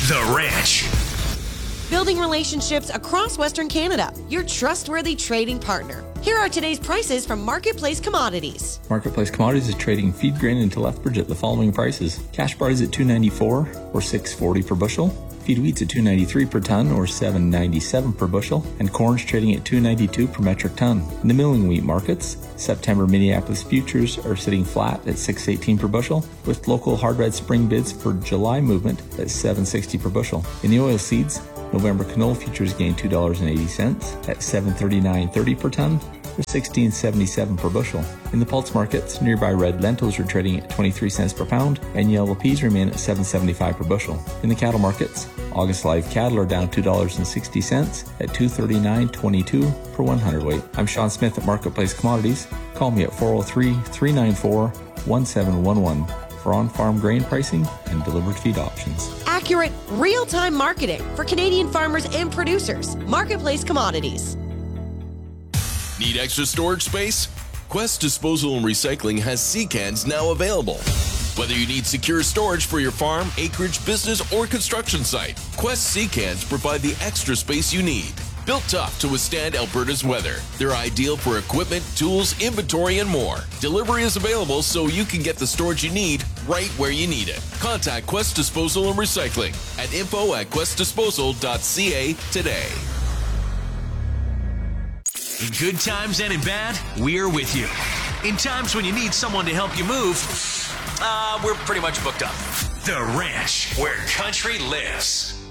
The Ranch. Building relationships across Western Canada, your trustworthy trading partner. Here are today's prices from Marketplace Commodities. Marketplace Commodities is trading feed grain into Lethbridge at the following prices. Cash barley is at $2.94 or $6.40 per bushel. Feed wheat's at $2.93 per ton or $7.97 per bushel. And corn's trading at $2.92 per metric ton. In the milling wheat markets, September Minneapolis futures are sitting flat at $6.18 per bushel, with local hard red spring bids for July movement at $7.60 per bushel. In the oil seeds, November canola futures gained $2.80 at $7.39.30 per ton, or $16.77 per bushel. In the pulse markets, nearby red lentils are trading at 23 cents per pound, and yellow peas remain at $7.75 per bushel. In the cattle markets, August live cattle are down $2.60 at $239.22 per 100 weight. I'm Sean Smith at Marketplace Commodities. Call me at 403-394-1711 for on-farm grain pricing and delivered feed options. Accurate, real-time marketing for Canadian farmers and producers. Marketplace Commodities. Need extra storage space? Quest Disposal and Recycling has sea cans now available. Whether you need secure storage for your farm, acreage, business, or construction site, Quest sea cans provide the extra space you need. Built tough to withstand Alberta's weather, they're ideal for equipment, tools, inventory, and more. Delivery is available so you can get the storage you need right where you need it. Contact Quest Disposal and Recycling at info@questdisposal.ca today. In good times and in bad, we're with you. In times when you need someone to help you move, we're pretty much booked up. The Ranch, where country lives.